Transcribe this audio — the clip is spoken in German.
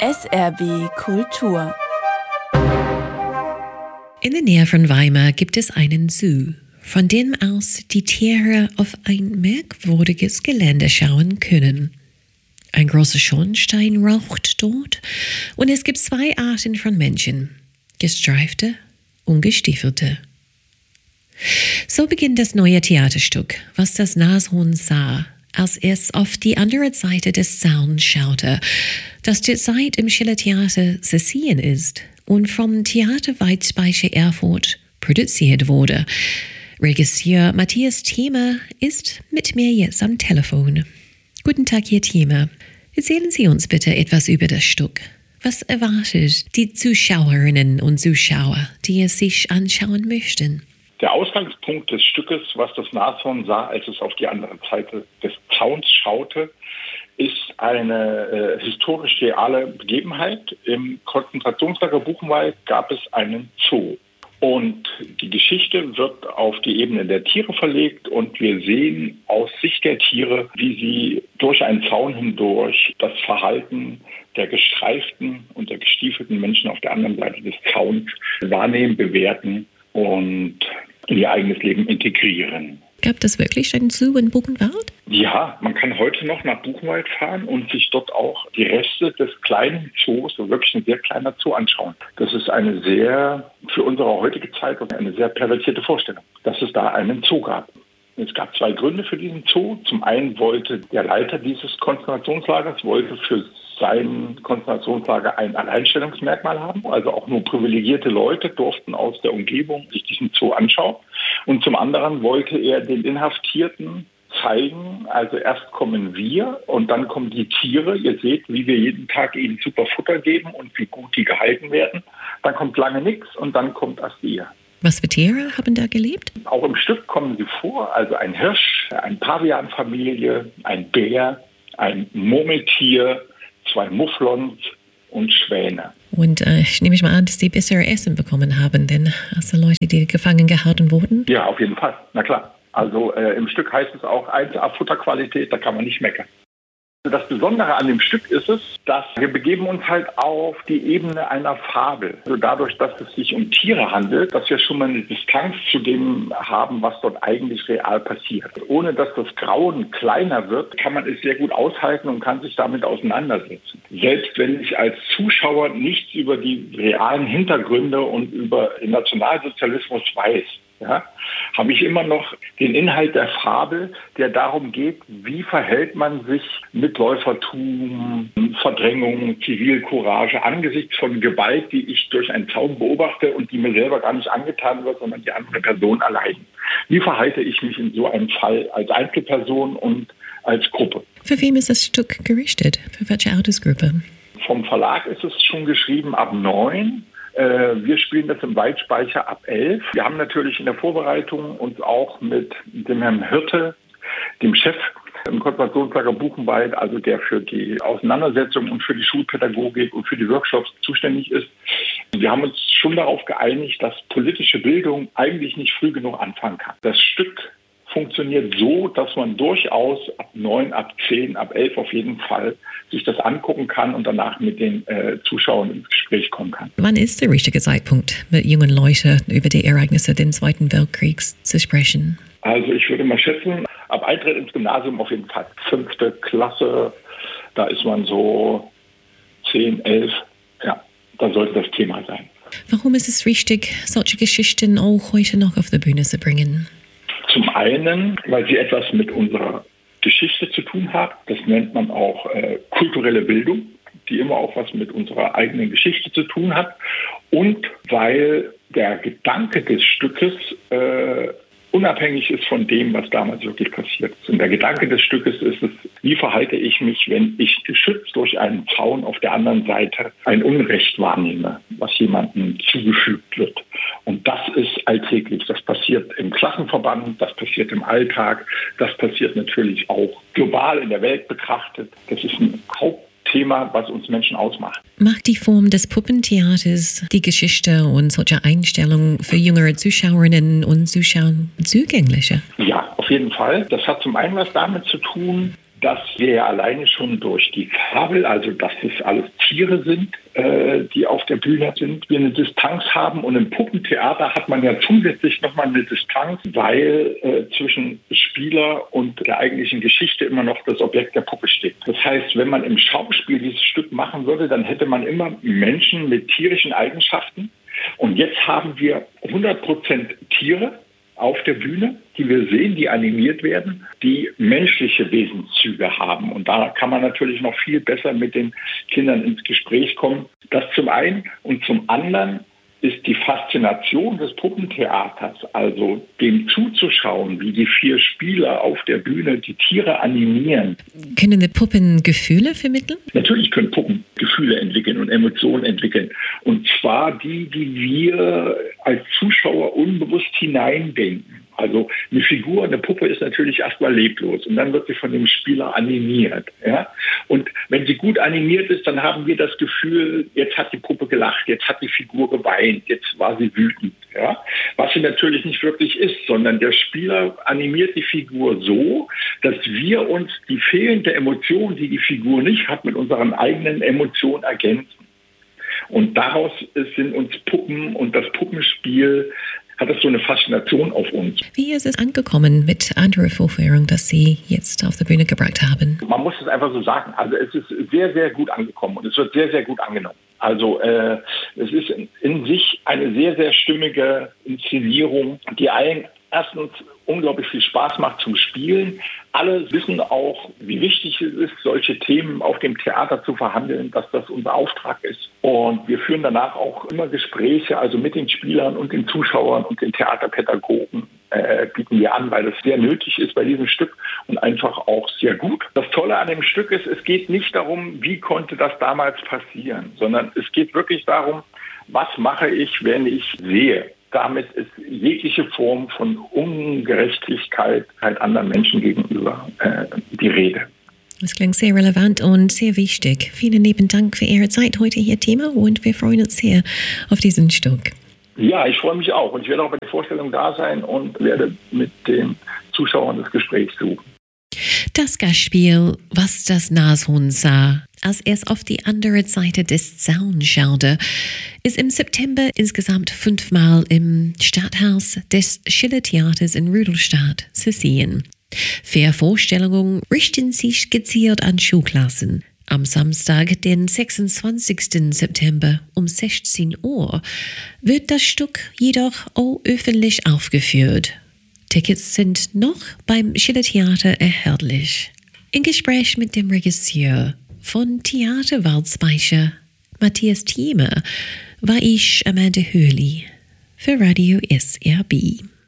SRB Kultur. In der Nähe von Weimar gibt es einen Zoo, von dem aus die Tiere auf ein merkwürdiges Gelände schauen können. Ein großer Schornstein raucht dort und es gibt 2 Arten von Menschen, gestreifte und gestiefelte. So beginnt das neue Theaterstück, was das Nashorn sah, als es auf die andere Seite des Zauns schaute, das derzeit im Schillertheater zu sehen ist und vom Theater Weißspeicher Erfurt produziert wurde. Regisseur Matthias Thiemer ist mit mir jetzt am Telefon. Guten Tag, Herr Thiemer. Erzählen Sie uns bitte etwas über das Stück. Was erwartet die Zuschauerinnen und Zuschauer, die es sich anschauen möchten? Der Ausgangspunkt des Stückes, was das Nashorn sah, als es auf die andere Seite des Zauns schaute, ist eine historisch reale Begebenheit. Im Konzentrationslager Buchenwald gab es einen Zoo. Und die Geschichte wird auf die Ebene der Tiere verlegt und wir sehen aus Sicht der Tiere, wie sie durch einen Zaun hindurch das Verhalten der gestreiften und der gestiefelten Menschen auf der anderen Seite des Zauns wahrnehmen, bewerten und in ihr eigenes Leben integrieren. Gab es wirklich einen Zoo in Buchenwald? Ja, man kann heute noch nach Buchenwald fahren und sich dort auch die Reste des kleinen Zoos, so wirklich ein sehr kleiner Zoo, anschauen. Das ist eine sehr, für unsere heutige Zeit, eine sehr pervertierte Vorstellung, dass es da einen Zoo gab. Es gab 2 Gründe für diesen Zoo. Zum einen wollte der Leiter dieses Konzentrationslagers für sein Konzentrationslager ein Alleinstellungsmerkmal haben. Also auch nur privilegierte Leute durften aus der Umgebung sich diesen Zoo anschauen. Und zum anderen wollte er den Inhaftierten zeigen, also erst kommen wir und dann kommen die Tiere. Ihr seht, wie wir jeden Tag ihnen super Futter geben und wie gut die gehalten werden. Dann kommt lange nichts und dann kommt erst ihr. Was für Tiere haben da gelebt? Auch im Stück kommen sie vor, also ein Hirsch, eine Pavianfamilie, ein Bär, ein Murmeltier, 2 Mufflons und Schwäne. Und ich nehme mal an, dass die bessere Essen bekommen haben, denn als die Leute, die gefangen gehalten wurden? Ja, auf jeden Fall, na klar. Also im Stück heißt es auch 1A Futterqualität, da kann man nicht meckern. Das Besondere an dem Stück ist es, dass wir begeben uns halt auf die Ebene einer Fabel. Also dadurch, dass es sich um Tiere handelt, dass wir schon mal eine Distanz zu dem haben, was dort eigentlich real passiert. Ohne dass das Grauen kleiner wird, kann man es sehr gut aushalten und kann sich damit auseinandersetzen. Selbst wenn ich als Zuschauer nichts über die realen Hintergründe und über den Nationalsozialismus weiß, ja, habe ich immer noch den Inhalt der Fabel, der darum geht, wie verhält man sich mit Läufertum, Verdrängung, Zivilcourage angesichts von Gewalt, die ich durch einen Zaun beobachte und die mir selber gar nicht angetan wird, sondern die andere Person allein. Wie verhalte ich mich in so einem Fall als Einzelperson und als Gruppe? Für wen ist das Stück gerichtet? Für welche Altersgruppe? Vom Verlag ist es schon geschrieben ab 9. Wir spielen das im Weißspeicher ab 11. Wir haben natürlich in der Vorbereitung uns auch mit dem Herrn Hirte, dem Chef im Konzentrationslager Buchenwald, also der für die Auseinandersetzung und für die Schulpädagogik und für die Workshops zuständig ist. Wir haben uns schon darauf geeinigt, dass politische Bildung eigentlich nicht früh genug anfangen kann. Das Stück funktioniert so, dass man durchaus ab 9, ab 10, ab 11 auf jeden Fall sich das angucken kann und danach mit den Zuschauern ins Gespräch kommen kann. Wann ist der richtige Zeitpunkt, mit jungen Leuten über die Ereignisse des Zweiten Weltkriegs zu sprechen? Also ich würde mal schätzen, ab Eintritt ins Gymnasium auf jeden Fall 5. Klasse, da ist man so 10, 11, ja, da sollte das Thema sein. Warum ist es wichtig, solche Geschichten auch heute noch auf der Bühne zu bringen? Zum einen, weil sie etwas mit unserer Geschichte zu tun hat. Das nennt man auch kulturelle Bildung, die immer auch was mit unserer eigenen Geschichte zu tun hat. Und weil der Gedanke des Stückes unabhängig ist von dem, was damals wirklich passiert ist. Und der Gedanke des Stückes ist es, wie verhalte ich mich, wenn ich geschützt durch einen Zaun auf der anderen Seite ein Unrecht wahrnehme, was jemandem zugefügt wird. Und das ist alltäglich. Das passiert im Klassenverband, das passiert im Alltag, das passiert natürlich auch global in der Welt betrachtet. Das ist ein Hauptthema, was uns Menschen ausmacht. Macht die Form des Puppentheaters die Geschichte und solche Einstellungen für jüngere Zuschauerinnen und Zuschauer zugänglicher? Ja, auf jeden Fall. Das hat zum einen was damit zu tun, dass wir ja alleine schon durch die Fabel, also dass es alles Tiere sind, die auf der Bühne sind, wir eine Distanz haben. Und im Puppentheater hat man ja zusätzlich nochmal eine Distanz, weil zwischen Spieler und der eigentlichen Geschichte immer noch das Objekt der Puppe steht. Das heißt, wenn man im Schauspiel dieses Stück machen würde, dann hätte man immer Menschen mit tierischen Eigenschaften. Und jetzt haben wir 100% Tiere auf der Bühne, die wir sehen, die animiert werden, die menschliche Wesenszüge haben. Und da kann man natürlich noch viel besser mit den Kindern ins Gespräch kommen. Das zum einen. Und zum anderen ist die Faszination des Puppentheaters, also dem zuzuschauen, wie die 4 Spieler auf der Bühne die Tiere animieren. Können die Puppen Gefühle vermitteln? Natürlich können Puppen Gefühle entwickeln und Emotionen entwickeln. Und zwar die wir als Zuschauer unbewusst hineindenken. Also eine Figur, eine Puppe ist natürlich erstmal leblos und dann wird sie von dem Spieler animiert. Ja? Und wenn sie gut animiert ist, dann haben wir das Gefühl, jetzt hat die Puppe gelacht, jetzt hat die Figur geweint, jetzt war sie wütend. Ja? Was sie natürlich nicht wirklich ist, sondern der Spieler animiert die Figur so, dass wir uns die fehlende Emotion, die die Figur nicht hat, mit unseren eigenen Emotionen ergänzen. Und daraus sind uns Puppen und das Puppenspiel hat es so eine Faszination auf uns. Wie ist es angekommen mit anderer Vorführung, das Sie jetzt auf der Bühne gebracht haben? Man muss es einfach so sagen. Also es ist sehr, sehr gut angekommen und es wird sehr, sehr gut angenommen. Also es ist in sich eine sehr, sehr stimmige Inszenierung, die allen erstens unglaublich viel Spaß macht zum Spielen. Alle wissen auch, wie wichtig es ist, solche Themen auf dem Theater zu verhandeln, dass das unser Auftrag ist. Und wir führen danach auch immer Gespräche, also mit den Spielern und den Zuschauern und den Theaterpädagogen bieten wir an, weil das sehr nötig ist bei diesem Stück und einfach auch sehr gut. Das Tolle an dem Stück ist, es geht nicht darum, wie konnte das damals passieren, sondern es geht wirklich darum, was mache ich, wenn ich sehe. Damit ist jegliche Form von Ungerechtigkeit halt anderen Menschen gegenüber die Rede. Das klingt sehr relevant und sehr wichtig. Vielen lieben Dank für Ihre Zeit heute hier, Thema, und wir freuen uns sehr auf diesen Stück. Ja, ich freue mich auch und ich werde auch bei der Vorstellung da sein und werde mit den Zuschauern das Gespräch suchen. Das Gastspiel Was das Nashorn sah, als es auf die andere Seite des Zauns schaute, ist im September insgesamt 5-mal im Stadthaus des Schillertheaters in Rudolstadt zu sehen. 4 Vorstellungen richten sich gezielt an Schulklassen. Am Samstag, den 26. September um 16 Uhr, wird das Stück jedoch auch öffentlich aufgeführt. Tickets sind noch beim Schillertheater erhältlich. Im Gespräch mit dem Regisseur von Theater Waldspeicher, Matthias Thieme, war ich Amanda Hurley für Radio SRB.